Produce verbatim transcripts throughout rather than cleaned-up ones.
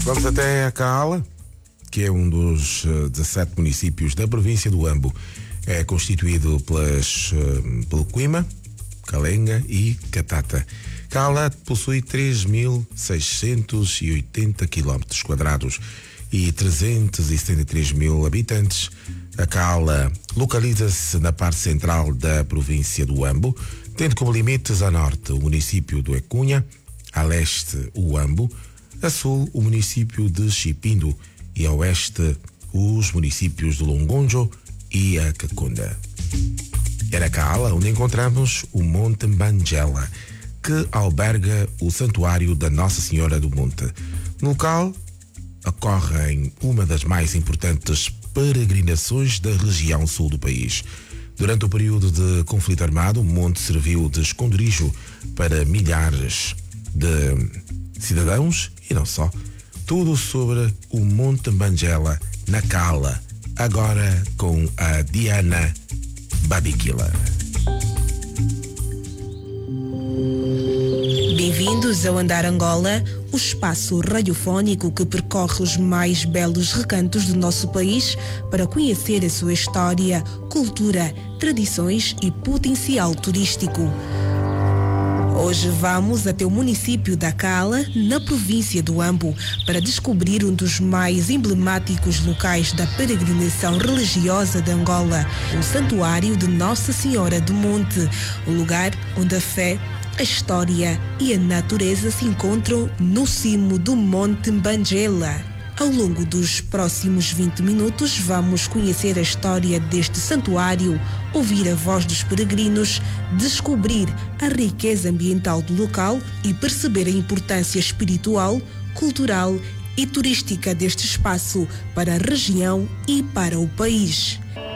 Vamos até a Cala, que é um dos dezassete municípios da província do Ambo. É constituído pelas, pelo Cuima, Calenga e Catata. Cala possui três mil seiscentos e oitenta quilómetros quadrados e trezentos e setenta e três mil habitantes. A Cala localiza-se na parte central da província do Ambo, tendo como limites a norte o município do Ecunha, a leste o Ambo, a sul o município de Chipindo e a oeste os municípios de Longonjo e a Cacunda. É na Cala onde encontramos o Monte Mbangela, que alberga o Santuário da Nossa Senhora do Monte. No local ocorrem uma das mais importantes peregrinações da região sul do país. Durante o período de conflito armado, o monte serviu de esconderijo para milhares de cidadãos e não só. Tudo sobre o Monte Mbangela na Cala, agora com a Diana Babiquila. Bem-vindos ao Andar Angola, o espaço radiofónico que percorre os mais belos recantos do nosso país para conhecer a sua história, cultura, tradições e potencial turístico. Hoje vamos até o município da Cala, na província do Ambo, para descobrir um dos mais emblemáticos locais da peregrinação religiosa de Angola, o Santuário de Nossa Senhora do Monte, o lugar onde a fé, a história e a natureza se encontram no cimo do Monte Mbangela. Ao longo dos próximos vinte minutos, vamos conhecer a história deste santuário, ouvir a voz dos peregrinos, descobrir a riqueza ambiental do local e perceber a importância espiritual, cultural e turística deste espaço para a região e para o país.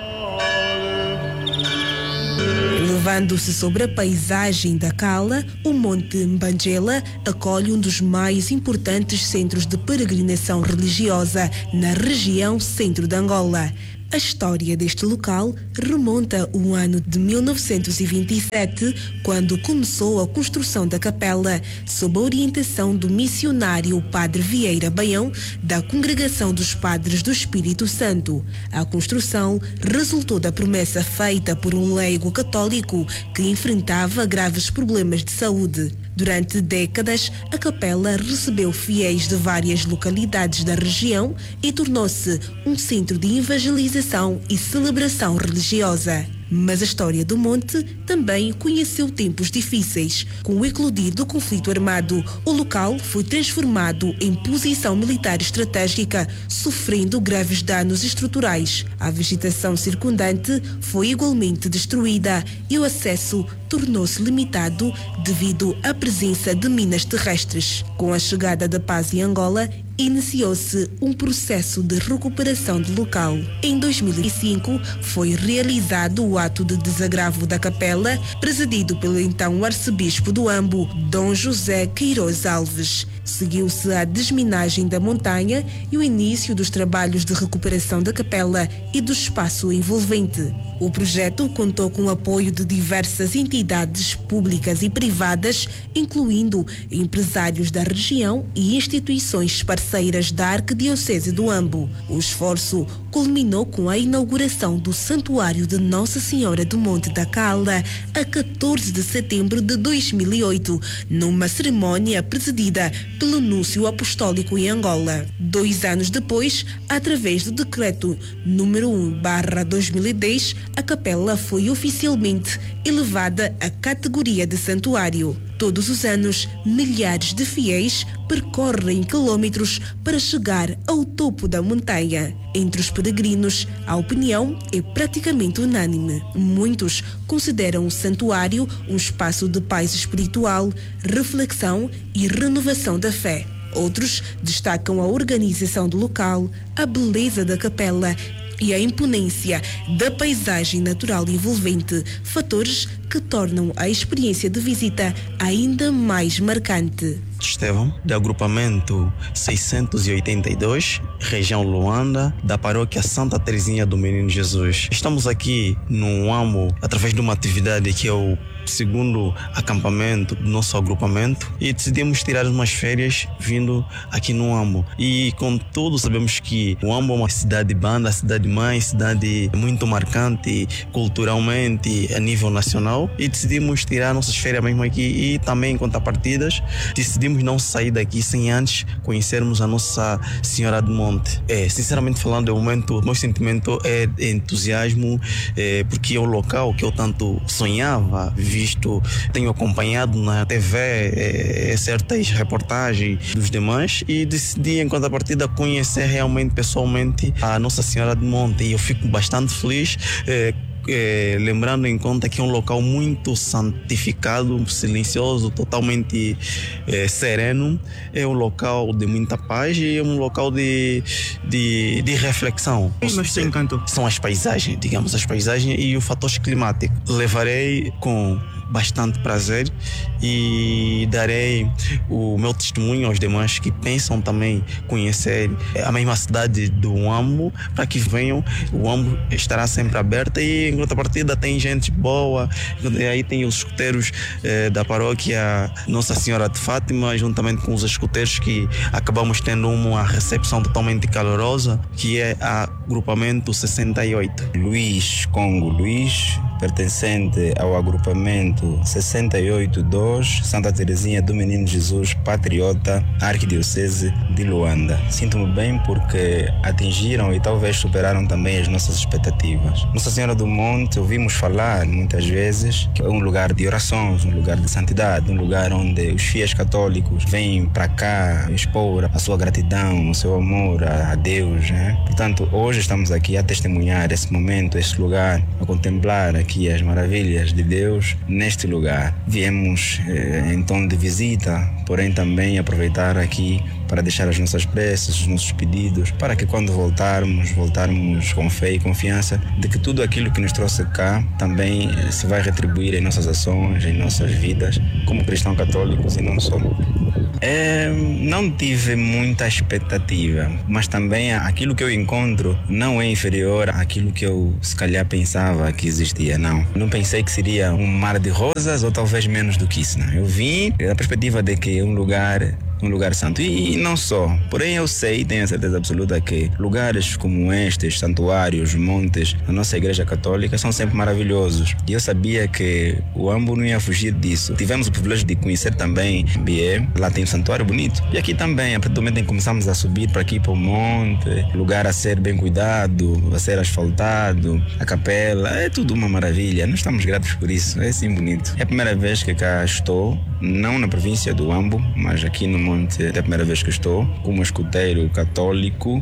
Elevando-se sobre a paisagem da Cala, o Monte Mbangela acolhe um dos mais importantes centros de peregrinação religiosa na região centro de Angola. A história deste local remonta ao ano de mil novecentos e vinte e sete, quando começou a construção da capela, sob a orientação do missionário Padre Vieira Baião, da Congregação dos Padres do Espírito Santo. A construção resultou da promessa feita por um leigo católico que enfrentava graves problemas de saúde. Durante décadas, a capela recebeu fiéis de várias localidades da região e tornou-se um centro de evangelização e celebração religiosa. Mas a história do monte também conheceu tempos difíceis. Com o eclodir do conflito armado, o local foi transformado em posição militar estratégica, sofrendo graves danos estruturais. A vegetação circundante foi igualmente destruída e o acesso tornou-se limitado devido à presença de minas terrestres. Com a chegada da paz em Angola, iniciou-se um processo de recuperação do local. Em dois mil e cinco, foi realizado o ato de desagravo da capela, presidido pelo então arcebispo do Ambo, Dom José Queiroz Alves. Seguiu-se a desminagem da montanha e o início dos trabalhos de recuperação da capela e do espaço envolvente. O projeto contou com o apoio de diversas entidades públicas e privadas, incluindo empresários da região e instituições parceiras da Arquidiocese do Ambo. O esforço culminou com a inauguração do Santuário de Nossa Senhora do Monte da Cala a catorze de setembro de dois mil e oito, numa cerimónia presidida pelo Núncio Apostólico em Angola. Dois anos depois, através do decreto número um barra dois mil e dez, a capela foi oficialmente elevada à categoria de santuário. Todos os anos, milhares de fiéis percorrem quilômetros para chegar ao topo da montanha. Entre os peregrinos, a opinião é praticamente unânime. Muitos consideram o santuário um espaço de paz espiritual, reflexão e renovação da fé. Outros destacam a organização do local, a beleza da capela e a imponência da paisagem natural envolvente, fatores que tornam a experiência de visita ainda mais marcante. Estevão, do agrupamento seiscentos e oitenta e dois, região Luanda, da paróquia Santa Teresinha do Menino Jesus. Estamos aqui no Uambo através de uma atividade que é o segundo acampamento do nosso agrupamento e decidimos tirar umas férias vindo aqui no Uambo. E contudo sabemos que o Uambo é uma cidade banda, cidade mãe, cidade muito marcante culturalmente a nível nacional, e decidimos tirar nossas férias mesmo aqui e também em contrapartidas decidimos não sair daqui sem antes conhecermos a Nossa Senhora do Monte. É, sinceramente falando, é um momento, o meu sentimento é entusiasmo, é, porque é o local que eu tanto sonhava, visto, tenho acompanhado na T V é, certas reportagens dos demais, e decidi em contrapartida conhecer realmente pessoalmente a Nossa Senhora do Monte, e eu fico bastante feliz. É, É, lembrando em conta que é um local muito santificado, silencioso, totalmente é, sereno. É um local de muita paz e é um local de, de, de reflexão. Mas te encantou? São as paisagens, digamos, as paisagens e os fatores climáticos. Levarei com bastante prazer e darei o meu testemunho aos demais que pensam também conhecer a mesma cidade do Uambo, para que venham. O Uambo estará sempre aberto e em contrapartida tem gente boa, e aí tem os escuteiros eh, da paróquia Nossa Senhora de Fátima, juntamente com os escuteiros, que acabamos tendo uma recepção totalmente calorosa, que é a agrupamento sessenta e oito. Luís Congo Luís, pertencente ao agrupamento sessenta e oito dois, Santa Teresinha do Menino Jesus, patriota, Arquidiocese de Luanda. Sinto-me bem porque atingiram e talvez superaram também as nossas expectativas. Nossa Senhora do Monte, ouvimos falar muitas vezes que é um lugar de orações, um lugar de santidade, um lugar onde os fiéis católicos vêm para cá expor a sua gratidão, o seu amor a Deus, né? Portanto, hoje estamos aqui a testemunhar esse momento, esse lugar, a contemplar aqui as maravilhas de Deus neste lugar. Viemos eh, em tom de visita, porém também aproveitar aqui para deixar as nossas preces, os nossos pedidos, para que quando voltarmos, voltarmos com fé e confiança de que tudo aquilo que nos trouxe cá também se vai retribuir em nossas ações, em nossas vidas, como cristãos católicos e não só. É, não tive muita expectativa, mas também aquilo que eu encontro não é inferior àquilo que eu se calhar pensava que existia, não. Não pensei que seria um mar de rosas ou talvez menos do que isso, não. Eu vim da perspectiva de que é um lugar um lugar santo. E, e não só. Porém, eu sei, tenho a certeza absoluta que lugares como estes, santuários, montes, a nossa igreja católica são sempre maravilhosos. E eu sabia que o Uambo não ia fugir disso. Tivemos o privilégio de conhecer também Bié. Lá tem um santuário bonito. E aqui também, a partir do momento em que começamos a subir para aqui para o monte, lugar a ser bem cuidado, a ser asfaltado, a capela, é tudo uma maravilha. Nós estamos gratos por isso. É assim bonito. É a primeira vez que cá estou, não na província do Uambo, mas aqui no monte. É a primeira vez que estou como escuteiro católico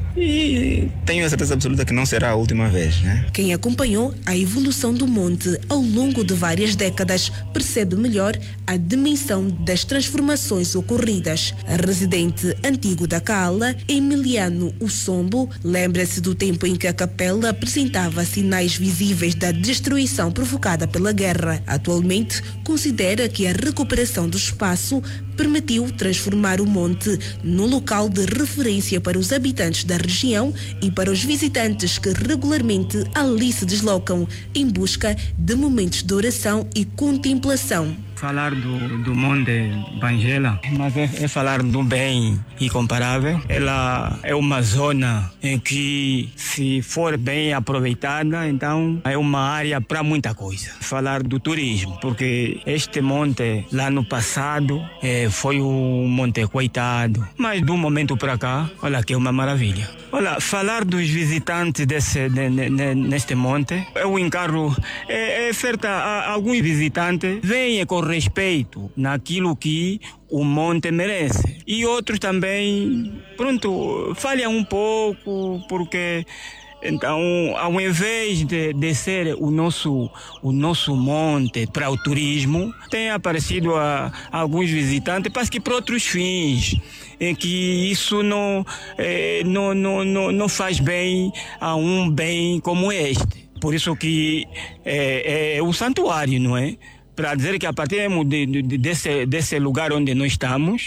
e tenho a certeza absoluta que não será a última vez, né? Quem acompanhou a evolução do monte ao longo de várias décadas percebe melhor a dimensão das transformações ocorridas. A residente antigo da Cala, Emiliano Ussombo, lembra-se do tempo em que a capela apresentava sinais visíveis da destruição provocada pela guerra. Atualmente, considera que a recuperação do espaço permitiu transformar o monte num local de referência para os habitantes da região e para os visitantes que regularmente ali se deslocam em busca de momentos de oração e contemplação. Falar do, do Monte Bangela, mas é, é falar do bem incomparável. Ela é uma zona em que, se for bem aproveitada, então é uma área para muita coisa. Falar do turismo, porque este monte lá no passado é, foi um monte coitado, mas de um momento para cá, olha que é uma maravilha. Olha, falar dos visitantes desse, de, de, de, neste monte, eu encaro, é, é certa, alguns visitantes vêm com respeito naquilo que o monte merece. E outros também, pronto, falham um pouco, porque então, ao invés de, de ser o nosso, o nosso monte para o turismo, tem aparecido a, a alguns visitantes, parece que para outros fins, em que isso não, eh, não, não, não, não faz bem a um bem como este. Por isso que é, é o santuário, não é? para dizer que a partir de, de, desse, desse lugar onde nós estamos,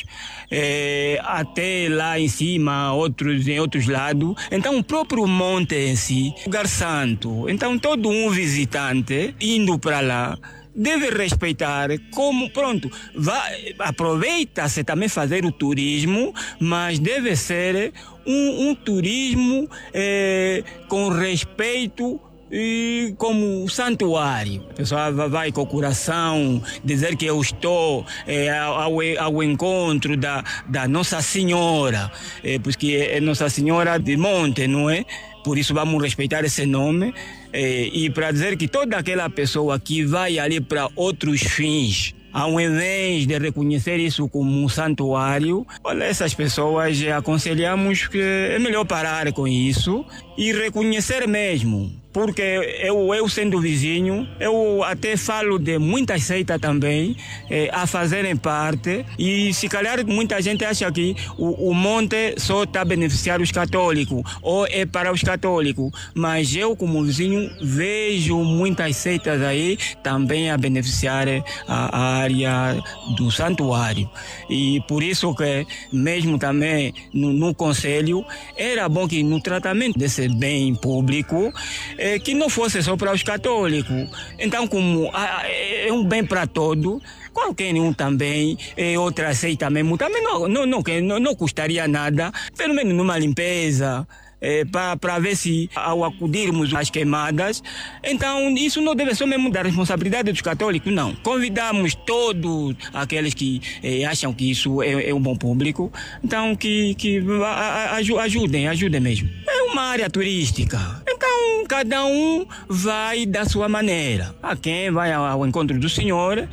é, até lá em cima, outros, em outros lados, então o próprio monte em si, lugar santo. Então todo um visitante indo para lá deve respeitar como, pronto, vai, aproveita-se também fazer o turismo, mas deve ser um, um turismo é, com respeito e como santuário. A pessoa vai com o coração dizer que eu estou é, ao, ao encontro da, da Nossa Senhora, é, porque é Nossa Senhora de Monte, não é? Por isso vamos respeitar esse nome, é, e para dizer que toda aquela pessoa que vai ali para outros fins, ao invés de reconhecer isso como um santuário, olha, essas pessoas aconselhamos que é melhor parar com isso e reconhecer mesmo. Porque eu, eu sendo vizinho, eu até falo de muitas seitas também eh, a fazerem parte, e se calhar muita gente acha que o, o monte só está a beneficiar os católicos ou é para os católicos, mas eu como vizinho vejo muitas seitas aí também a beneficiar a, a área do santuário, e por isso que mesmo também no, no conselho era bom que no tratamento desse bem público É, que não fosse só para os católicos. Então, como ah, é um bem para todos, qualquer um também, é, outra seita mesmo, também não, não, não, não, não custaria nada, pelo menos numa limpeza, é, para ver se ao acudirmos às queimadas, então isso não deve ser mesmo da responsabilidade dos católicos, não. Convidamos todos aqueles que é, acham que isso é, é um bom público, então que, que a, a, ajudem, ajudem mesmo. É uma área turística, então cada um vai da sua maneira. Há quem vai ao, ao encontro do Senhor,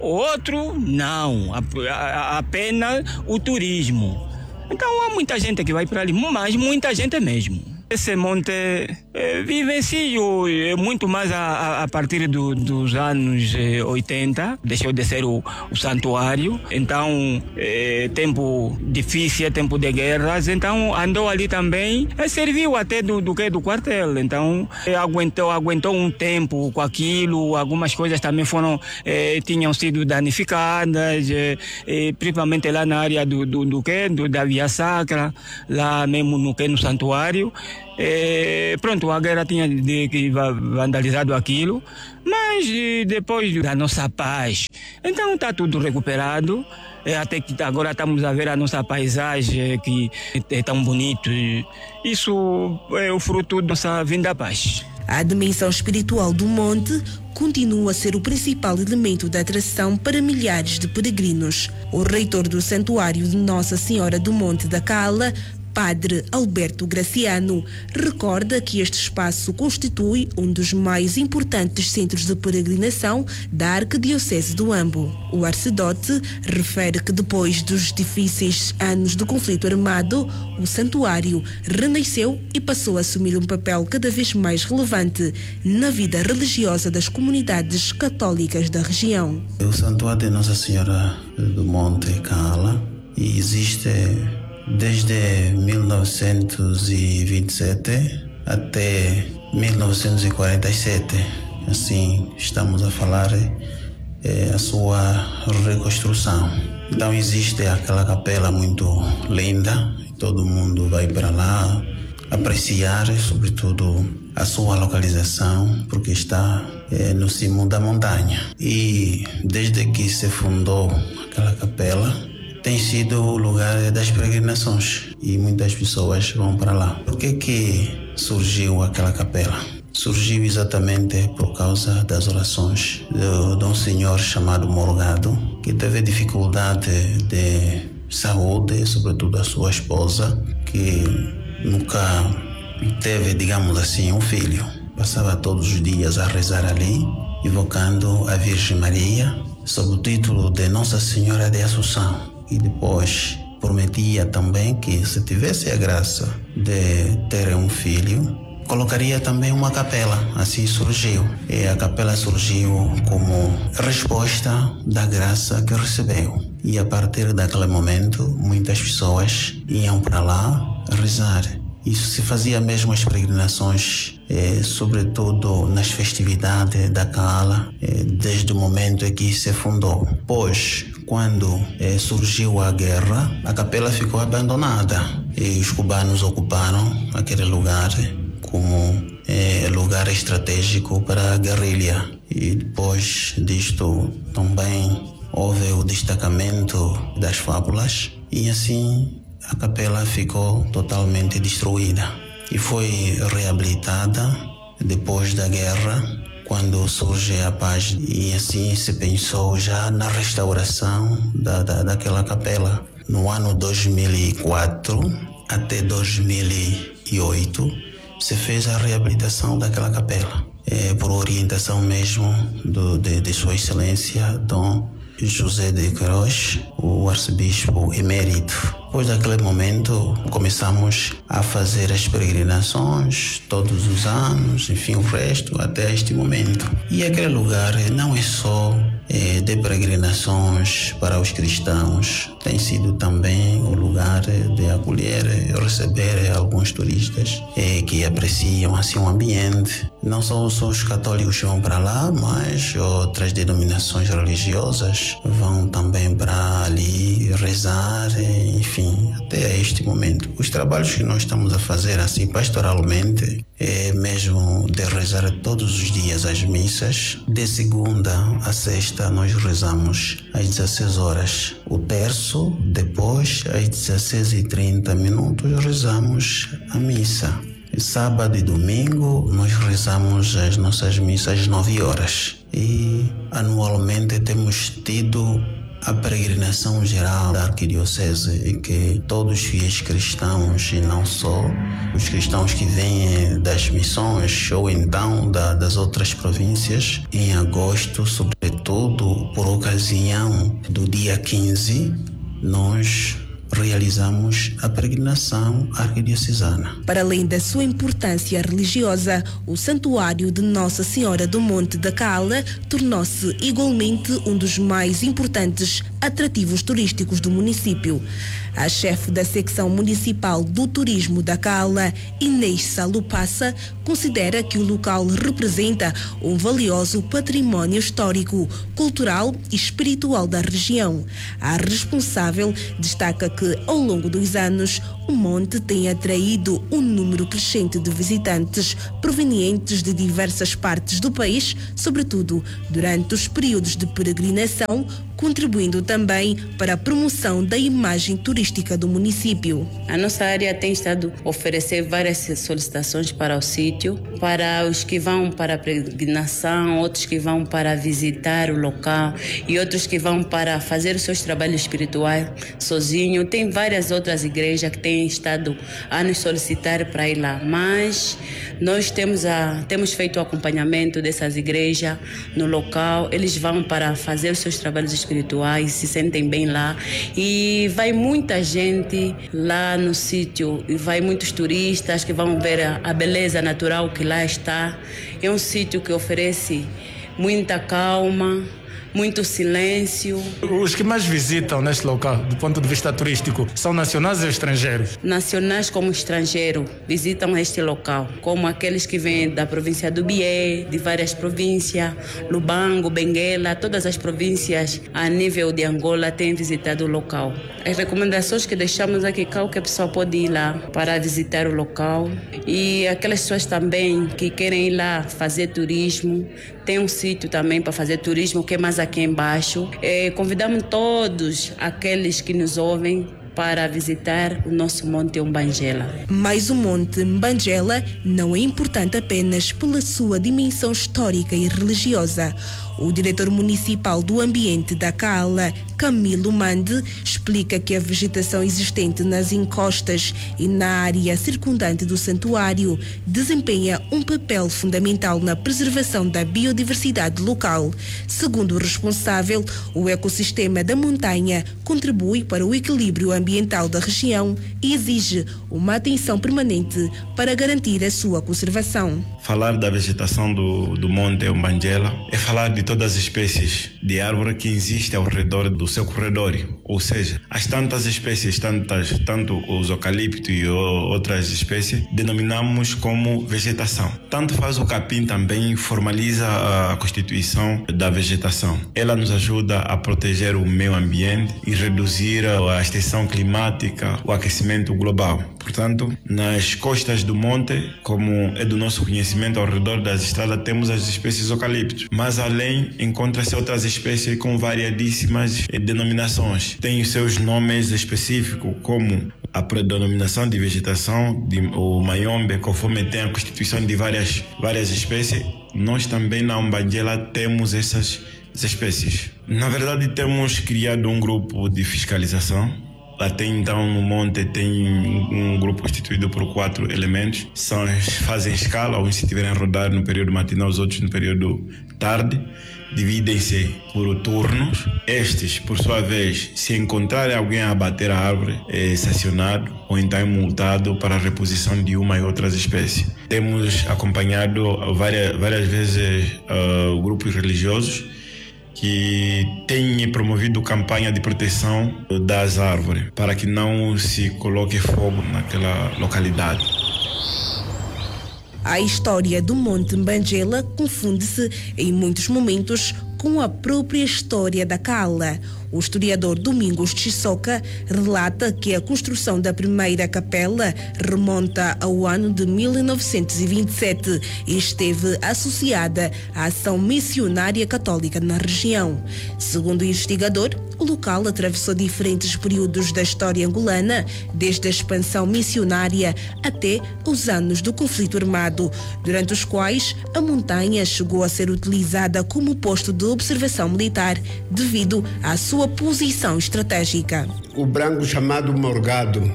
outro não, a, a, apenas o turismo. Então há muita gente que vai para ali, mas muita gente mesmo. Esse monte é, vivencio é, muito mais a, a partir do, dos anos é, oitenta, deixou de ser o, o santuário, então é, tempo difícil, tempo de guerras, então andou ali também, é, serviu até do, do, do quartel, então é, aguentou, aguentou um tempo com aquilo, algumas coisas também foram, é, tinham sido danificadas, é, é, principalmente lá na área do, do, do, que, do da Via Sacra, lá mesmo no, que, no santuário. É, pronto, a guerra tinha de, de, vandalizado aquilo, mas depois da nossa paz, então está tudo recuperado, é, até que agora estamos a ver a nossa paisagem que é tão bonita. Isso é o fruto da nossa vinda à paz. A dimensão espiritual do monte continua a ser o principal elemento de atração para milhares de peregrinos. O reitor do Santuário de Nossa Senhora do Monte da Cala, Padre Alberto Graciano, recorda que este espaço constitui um dos mais importantes centros de peregrinação da Arquidiocese do Ambo. O arcedote refere que depois dos difíceis anos do conflito armado, o santuário renasceu e passou a assumir um papel cada vez mais relevante na vida religiosa das comunidades católicas da região. O Santuário de Nossa Senhora do Monte Cala existe desde mil novecentos e vinte e sete até mil novecentos e quarenta e sete. Assim, estamos a falar é, a sua reconstrução. Então existe aquela capela muito linda, todo mundo vai para lá apreciar, sobretudo a sua localização, porque está é, no cimo da montanha. E desde que se fundou aquela capela, tem sido o lugar das peregrinações e muitas pessoas vão para lá. Por que que surgiu aquela capela? Surgiu exatamente por causa das orações de, de um senhor chamado Morgado, que teve dificuldade de saúde, sobretudo a sua esposa, que nunca teve, digamos assim, um filho. Passava todos os dias a rezar ali, invocando a Virgem Maria, sob o título de Nossa Senhora de Assunção. E depois prometia também que, se tivesse a graça de ter um filho, colocaria também uma capela. Assim surgiu. E a capela surgiu como resposta da graça que recebeu. E a partir daquele momento, muitas pessoas iam para lá rezar. Isso se fazia mesmo as peregrinações, eh, sobretudo nas festividades da Cala, eh, desde o momento em que se fundou. Pois, quando eh, surgiu a guerra, a capela ficou abandonada e os cubanos ocuparam aquele lugar como eh, lugar estratégico para a guerrilha. E depois disto também houve o destacamento das fábulas e assim a capela ficou totalmente destruída e foi reabilitada depois da guerra, quando surge a paz, e assim se pensou já na restauração da, da, daquela capela. No ano dois mil e quatro até dois mil e oito se fez a reabilitação daquela capela, é, por orientação mesmo do, de, de Sua Excelência Dom José de Queiroz, o arcebispo emérito. Depois daquele momento começamos a fazer as peregrinações todos os anos, enfim, o resto até este momento. E aquele lugar não é só é, de peregrinações para os cristãos, tem sido também o lugar de acolher, receber alguns turistas é, que apreciam assim o ambiente. Não só, só os católicos vão para lá, mas outras denominações religiosas vão também para ali rezar, enfim, até este momento. Os trabalhos que nós estamos a fazer assim pastoralmente é mesmo de rezar todos os dias as missas. De segunda a sexta nós rezamos às dezesseis horas o terço, depois às dezesseis e trinta minutos rezamos a missa. Sábado e domingo nós rezamos as nossas missas às nove horas. E anualmente temos tido a peregrinação geral da arquidiocese, em que todos os fiéis cristãos, e não só os cristãos que vêm das missões ou então da, das outras províncias, em agosto, sobretudo por ocasião do dia quinze, nós realizamos a peregrinação arquidiocesana. Para além da sua importância religiosa, o Santuário de Nossa Senhora do Monte da Cala tornou-se igualmente um dos mais importantes atrativos turísticos do município. A chefe da secção municipal do turismo da Cala, Inês Salupassa, considera que o local representa um valioso património histórico, cultural e espiritual da região. A responsável destaca que, ao longo dos anos, o monte tem atraído um número crescente de visitantes provenientes de diversas partes do país, sobretudo durante os períodos de peregrinação, contribuindo também para a promoção da imagem turística do município. A nossa área tem estado a oferecer várias solicitações para o sítio, para os que vão para a peregrinação, outros que vão para visitar o local e outros que vão para fazer os seus trabalhos espirituais sozinho. Tem várias outras igrejas que têm estado a nos solicitar para ir lá, mas nós temos, a, temos feito o acompanhamento dessas igrejas no local. Eles vão para fazer os seus trabalhos espirituais, se sentem bem lá e vai muita gente lá no sítio, e vai muitos turistas que vão ver a, a beleza natural que lá está. É um sítio que oferece muita calma, muito silêncio. Os que mais visitam neste local, do ponto de vista turístico, são nacionais ou estrangeiros? Nacionais como estrangeiros visitam este local, como aqueles que vêm da província do Bié, de várias províncias, Lubango, Benguela, todas as províncias a nível de Angola têm visitado o local. As recomendações que deixamos aqui, qualquer pessoa pode ir lá para visitar o local, e aquelas pessoas também que querem ir lá fazer turismo, tem um sítio também para fazer turismo que é mais aqui embaixo. É, convidamos todos aqueles que nos ouvem para visitar o nosso Monte Mbangela. Mas o Monte Mbangela não é importante apenas pela sua dimensão histórica e religiosa. O diretor municipal do ambiente da Cala, Camilo Mande, explica que a vegetação existente nas encostas e na área circundante do santuário desempenha um papel fundamental na preservação da biodiversidade local. Segundo o responsável, o ecossistema da montanha contribui para o equilíbrio ambiental da região e exige uma atenção permanente para garantir a sua conservação. Falar da vegetação do, do Monte Mbangela é falar de todas as espécies de árvore que existem ao redor do seu corredor. Ou seja, as tantas espécies, tantas, tanto os eucaliptos e outras espécies, denominamos como vegetação. Tanto faz o capim também formaliza a constituição da vegetação. Ela nos ajuda a proteger o meio ambiente e reduzir a extensão climática, o aquecimento global. Portanto, nas costas do monte, como é do nosso conhecimento, ao redor das estradas, temos as espécies eucaliptos. Mas além, encontra-se outras espécies com variadíssimas denominações. Tem os seus nomes específicos, como a predenominação de vegetação, de, o mayombe, conforme tem a constituição de várias, várias espécies. Nós também na Mbanjela temos essas espécies. Na verdade, temos criado um grupo de fiscalização. Até então, no monte tem um grupo constituído por quatro elementos. São, fazem escala, uns se estiverem a rodar no período matinal, os outros no período tarde. Dividem-se por turnos. Estes, por sua vez, se encontrarem alguém a abater a árvore, é sancionado ou então é multado para a reposição de uma e outras espécies. Temos acompanhado várias, várias vezes uh, grupos religiosos que têm promovido campanha de proteção das árvores para que não se coloque fogo naquela localidade. A história do Monte Mbanjela confunde-se em muitos momentos com a própria história da Cala. O historiador Domingos Chissoca relata que a construção da primeira capela remonta ao ano de mil novecentos e vinte e sete e esteve associada à ação missionária católica na região. Segundo o investigador, o local atravessou diferentes períodos da história angolana, desde a expansão missionária até os anos do conflito armado, durante os quais a montanha chegou a ser utilizada como posto de observação militar devido à sua posição estratégica. O branco chamado Morgado,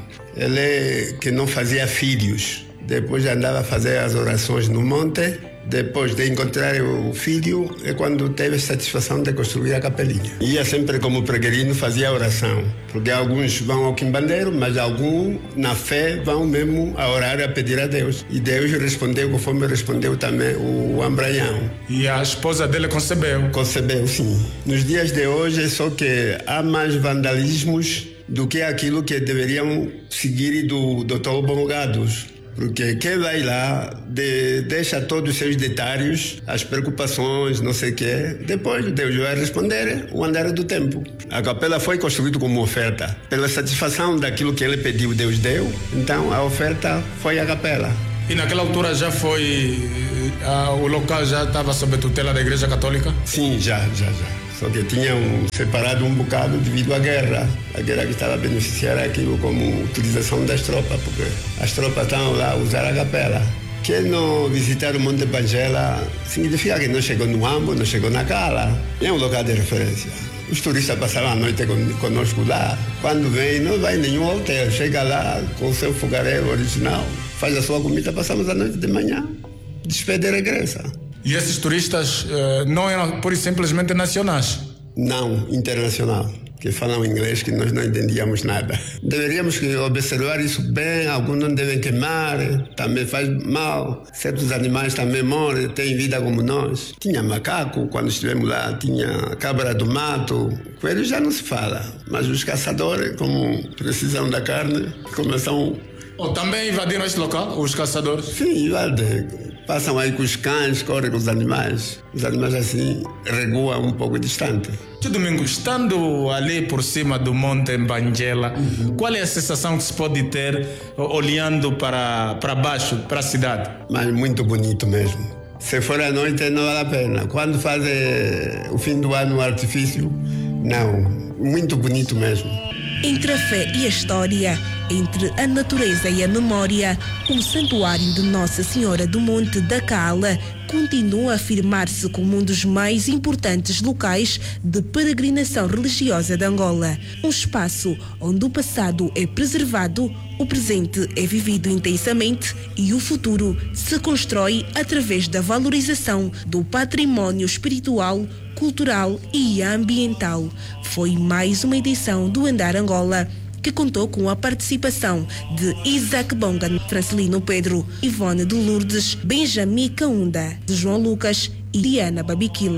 ele que não fazia filhos, depois andava a fazer as orações no monte. Depois de encontrar o filho, é quando teve a satisfação de construir a capelinha. Ia sempre como peregrino, fazia oração, porque alguns vão ao quimbandeiro, mas alguns, na fé, vão mesmo a orar, a pedir a Deus. E Deus respondeu conforme respondeu também o Ambranhão. E a esposa dele concebeu? Concebeu, sim. Nos dias de hoje, só que há mais vandalismos do que aquilo que deveriam seguir do doutor Bongados. Porque quem vai lá de, deixa todos os seus detalhes, as preocupações, não sei o quê. Depois Deus vai responder o andar do tempo. A capela foi construída como oferta. Pela satisfação daquilo que ele pediu, Deus deu. Então a oferta foi a capela. E naquela altura já foi... Uh, o local já estava sob a tutela da Igreja Católica? Sim, já, já, já. Só que tinham separado um bocado devido à guerra. A guerra que estava a beneficiar aquilo como utilização das tropas, porque as tropas estavam lá a usar a capela. Quem não visitar o Monte Mbanjela significa que não chegou no Ambo, não chegou na Cala. É um local de referência. Os turistas passavam a noite conosco lá. Quando vem, não vai em nenhum hotel. Chega lá com o seu fogareiro original, faz a sua comida, passamos a noite de manhã, despede e regressa. E esses turistas uh, não eram pura e simplesmente nacionais? Não, internacional, que falam inglês que nós não entendíamos nada. Deveríamos observar isso bem, alguns não devem queimar, também faz mal. Certos animais também morrem, têm vida como nós. Tinha macaco quando estivemos lá, tinha cabra do mato. Coelho já não se fala, mas os caçadores, como precisam da carne, começam... Oh, também invadiram este local, os caçadores? Sim, invadem. Passam aí com os cães, correm com os animais. Os animais assim recuam um pouco distante. Tio Domingos, estando ali por cima do Monte Mbanjela, uhum. qual é a sensação que se pode ter olhando para, para baixo, para a cidade? Mas muito bonito mesmo. Se for à noite não vale a pena. Quando faz o fim do ano o artifício, não. Muito bonito mesmo. Entre a fé e a história, entre a natureza e a memória, o Santuário de Nossa Senhora do Monte da Cala continua a afirmar-se como um dos mais importantes locais de peregrinação religiosa de Angola. Um espaço onde o passado é preservado, o presente é vivido intensamente e o futuro se constrói através da valorização do património espiritual, cultural e ambiental. Foi mais uma edição do Andar Angola, que contou com a participação de Isaac Bonga, Francelino Pedro, Ivone de Lourdes, Benjamin Kaunda, de João Lucas e Diana Babiquila.